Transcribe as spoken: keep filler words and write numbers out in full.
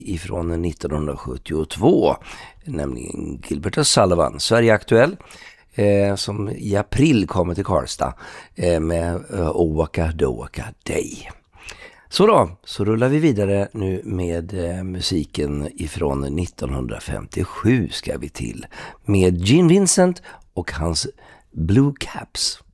ifrån nittonhundrasjuttiotvå, nämligen Gilbert O'Sullivan, Sverige aktuell, eh, som i april kommer till Karlstad eh, med uh, Oaka Doaka Day. Så då, så rullar vi vidare nu med eh, musiken ifrån nittonhundrafemtiosju ska vi till, med Gene Vincent och hans Blue Caps.